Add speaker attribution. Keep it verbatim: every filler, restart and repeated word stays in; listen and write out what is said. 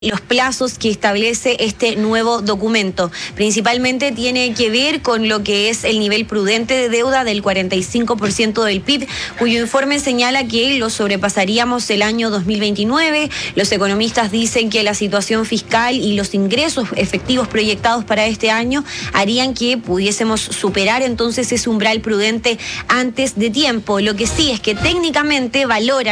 Speaker 1: los plazos que establece este nuevo documento. Principalmente tiene que ver con lo que es el nivel prudente de deuda del cuarenta y cinco por ciento del P I B, cuyo informe señala que lo sobrepasaríamos el año dos mil veintinueve. Los economistas dicen que la situación fiscal y los ingresos efectivos proyectados para este año harían que pudiésemos superar entonces ese umbral prudente antes de tiempo. Lo que sí es que técnicamente valoran